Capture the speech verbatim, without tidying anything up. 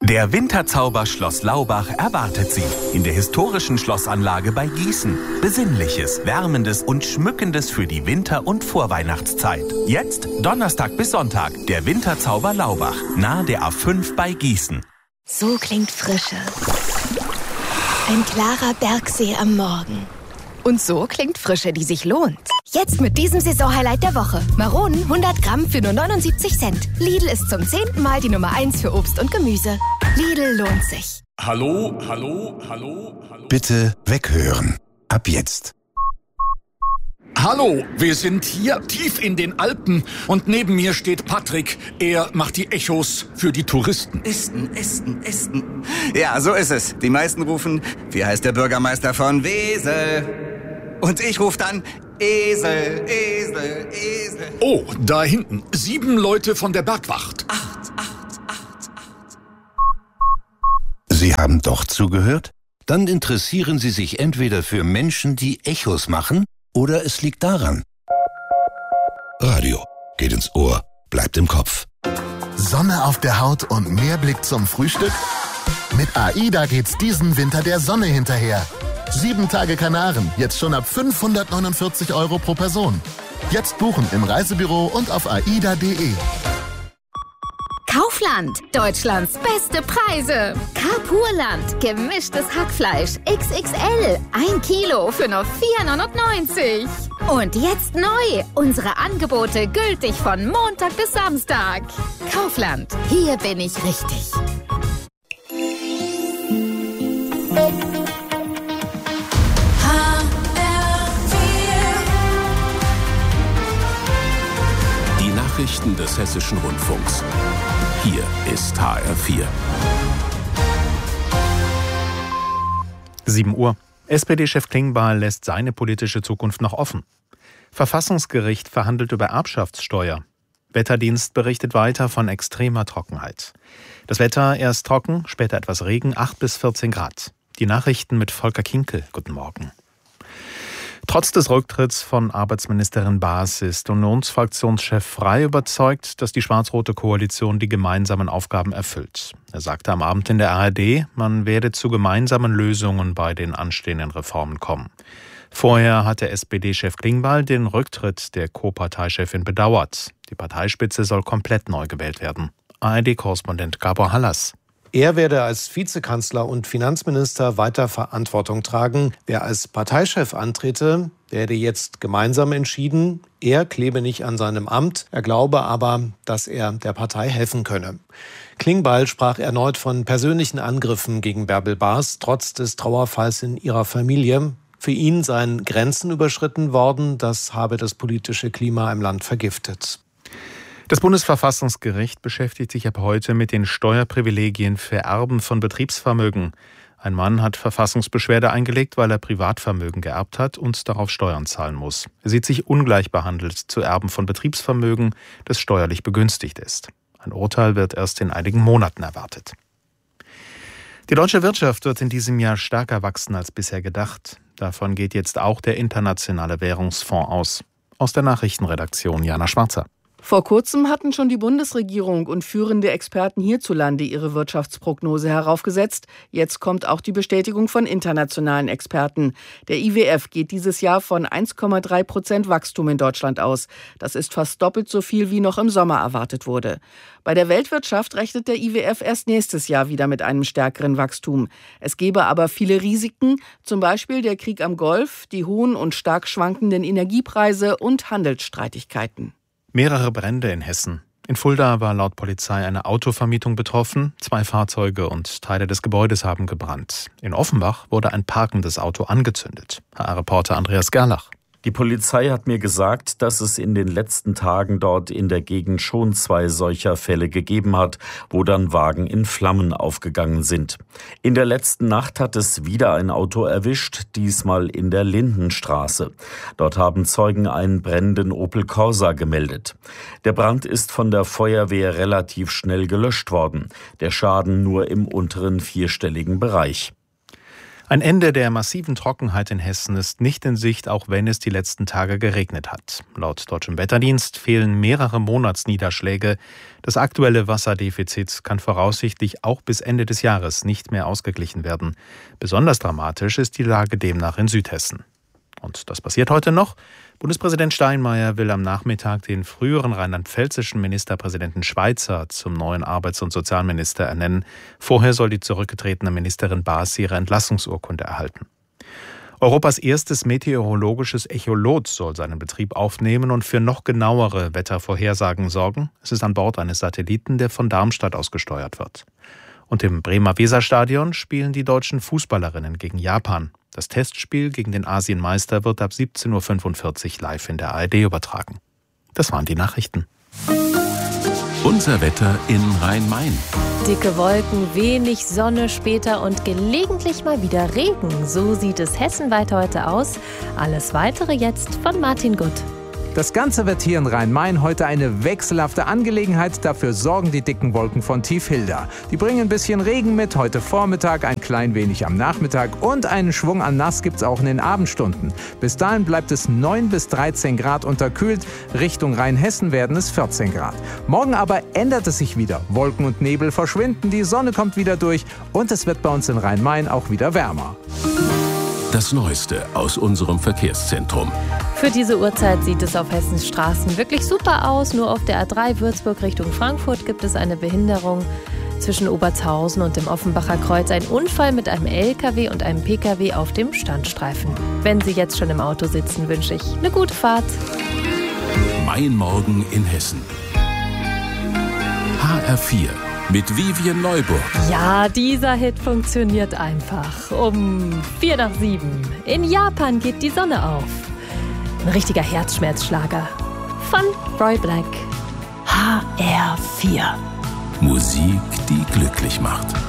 Der Winterzauber Schloss Laubach erwartet Sie in der historischen Schlossanlage bei Gießen. Besinnliches, Wärmendes und Schmückendes für die Winter- und Vorweihnachtszeit. Jetzt Donnerstag bis Sonntag, der Winterzauber Laubach, nahe der A fünf bei Gießen. So klingt Frische. Ein klarer Bergsee am Morgen. Und so klingt Frische, die sich lohnt. Jetzt mit diesem Saisonhighlight der Woche. Maronen hundert Gramm für nur neunundsiebzig Cent. Lidl ist zum zehnten Mal die Nummer eins für Obst und Gemüse. Lidl lohnt sich. Hallo, hallo, hallo, hallo. Bitte weghören. Ab jetzt. Hallo, wir sind hier tief in den Alpen und neben mir steht Patrick. Er macht die Echos für die Touristen. Esten, Esten, Esten. Ja, so ist es. Die meisten rufen, wie heißt der Bürgermeister von Wesel? Und ich rufe dann, Esel, Esel, Esel. Oh, da hinten, sieben Leute von der Bergwacht. Acht, acht, acht, acht. Sie haben doch zugehört? Dann interessieren Sie sich entweder für Menschen, die Echos machen, oder es liegt daran. Radio geht ins Ohr, bleibt im Kopf. Sonne auf der Haut und mehr Blick zum Frühstück? Mit AIDA geht's diesen Winter der Sonne hinterher. Sieben Tage Kanaren, jetzt schon ab fünfhundertneunundvierzig Euro pro Person. Jetzt buchen im Reisebüro und auf aida punkt de. Kaufland, Deutschlands beste Preise. Carpurland, gemischtes Hackfleisch X X L, ein Kilo für nur vier neunundneunzig. Und jetzt neu, unsere Angebote gültig von Montag bis Samstag. Kaufland, hier bin ich richtig. Die Nachrichten des Hessischen Rundfunks. Hier ist H R vier. sieben Uhr. S P D-Chef Klingbeil lässt seine politische Zukunft noch offen. Verfassungsgericht verhandelt über Erbschaftssteuer. Wetterdienst berichtet weiter von extremer Trockenheit. Das Wetter erst trocken, später etwas Regen, acht bis vierzehn Grad. Die Nachrichten mit Volker Kinkel. Guten Morgen. Trotz des Rücktritts von Arbeitsministerin Baas ist Unionsfraktionschef Frey überzeugt, dass die schwarz-rote Koalition die gemeinsamen Aufgaben erfüllt. Er sagte am Abend in der A R D, man werde zu gemeinsamen Lösungen bei den anstehenden Reformen kommen. Vorher hatte S P D-Chef Klingbeil den Rücktritt der Co-Parteichefin bedauert. Die Parteispitze soll komplett neu gewählt werden. A R D-Korrespondent Gabor Hallas. Er werde als Vizekanzler und Finanzminister weiter Verantwortung tragen. Wer als Parteichef antrete, werde jetzt gemeinsam entschieden. Er klebe nicht an seinem Amt. Er glaube aber, dass er der Partei helfen könne. Klingbeil sprach erneut von persönlichen Angriffen gegen Bärbel Baas, trotz des Trauerfalls in ihrer Familie. Für ihn seien Grenzen überschritten worden. Das habe das politische Klima im Land vergiftet. Das Bundesverfassungsgericht beschäftigt sich ab heute mit den Steuerprivilegien für Erben von Betriebsvermögen. Ein Mann hat Verfassungsbeschwerde eingelegt, weil er Privatvermögen geerbt hat und darauf Steuern zahlen muss. Er sieht sich ungleich behandelt zu Erben von Betriebsvermögen, das steuerlich begünstigt ist. Ein Urteil wird erst in einigen Monaten erwartet. Die deutsche Wirtschaft wird in diesem Jahr stärker wachsen als bisher gedacht. Davon geht jetzt auch der Internationale Währungsfonds aus. Aus der Nachrichtenredaktion Jana Schwarzer. Vor kurzem hatten schon die Bundesregierung und führende Experten hierzulande ihre Wirtschaftsprognose heraufgesetzt. Jetzt kommt auch die Bestätigung von internationalen Experten. Der I W F geht dieses Jahr von eins Komma drei Prozent Wachstum in Deutschland aus. Das ist fast doppelt so viel, wie noch im Sommer erwartet wurde. Bei der Weltwirtschaft rechnet der I W F erst nächstes Jahr wieder mit einem stärkeren Wachstum. Es gebe aber viele Risiken, zum Beispiel der Krieg am Golf, die hohen und stark schwankenden Energiepreise und Handelsstreitigkeiten. Mehrere Brände in Hessen. In Fulda war laut Polizei eine Autovermietung betroffen. Zwei Fahrzeuge und Teile des Gebäudes haben gebrannt. In Offenbach wurde ein parkendes Auto angezündet. H R-Reporter Andreas Gerlach. Die Polizei hat mir gesagt, dass es in den letzten Tagen dort in der Gegend schon zwei solcher Fälle gegeben hat, wo dann Wagen in Flammen aufgegangen sind. In der letzten Nacht hat es wieder ein Auto erwischt, diesmal in der Lindenstraße. Dort haben Zeugen einen brennenden Opel Corsa gemeldet. Der Brand ist von der Feuerwehr relativ schnell gelöscht worden. Der Schaden nur im unteren vierstelligen Bereich. Ein Ende der massiven Trockenheit in Hessen ist nicht in Sicht, auch wenn es die letzten Tage geregnet hat. Laut Deutschem Wetterdienst fehlen mehrere Monatsniederschläge. Das aktuelle Wasserdefizit kann voraussichtlich auch bis Ende des Jahres nicht mehr ausgeglichen werden. Besonders dramatisch ist die Lage demnach in Südhessen. Und das passiert heute noch. Bundespräsident Steinmeier will am Nachmittag den früheren rheinland-pfälzischen Ministerpräsidenten Schweizer zum neuen Arbeits- und Sozialminister ernennen. Vorher soll die zurückgetretene Ministerin Baas ihre Entlassungsurkunde erhalten. Europas erstes meteorologisches Echolot soll seinen Betrieb aufnehmen und für noch genauere Wettervorhersagen sorgen. Es ist an Bord eines Satelliten, der von Darmstadt aus gesteuert wird. Und im Bremer Weserstadion spielen die deutschen Fußballerinnen gegen Japan. Das Testspiel gegen den Asienmeister wird ab siebzehn Uhr fünfundvierzig live in der A R D übertragen. Das waren die Nachrichten. Unser Wetter in Rhein-Main. Dicke Wolken, wenig Sonne später und gelegentlich mal wieder Regen. So sieht es hessenweit heute aus. Alles Weitere jetzt von Martin Gutt. Das Ganze wird hier in Rhein-Main heute eine wechselhafte Angelegenheit. Dafür sorgen die dicken Wolken von Tiefhilda. Die bringen ein bisschen Regen mit, heute Vormittag, ein klein wenig am Nachmittag und einen Schwung an Nass gibt's auch in den Abendstunden. Bis dahin bleibt es neun bis dreizehn Grad unterkühlt. Richtung Rheinhessen werden es vierzehn Grad. Morgen aber ändert es sich wieder. Wolken und Nebel verschwinden, die Sonne kommt wieder durch und es wird bei uns in Rhein-Main auch wieder wärmer. Das Neueste aus unserem Verkehrszentrum. Für diese Uhrzeit sieht es auf Hessens Straßen wirklich super aus. Nur auf der A drei Würzburg Richtung Frankfurt gibt es eine Behinderung. Zwischen Obertshausen und dem Offenbacher Kreuz ein Unfall mit einem L K W und einem P K W auf dem Standstreifen. Wenn Sie jetzt schon im Auto sitzen, wünsche ich eine gute Fahrt. Mein Morgen in Hessen. H R vier. Mit Vivian Neuburg. Ja, dieser Hit funktioniert einfach. Um vier nach sieben. In Japan geht die Sonne auf. Ein richtiger Herzschmerzschlager. Von Roy Black. H R vier. Musik, die glücklich macht.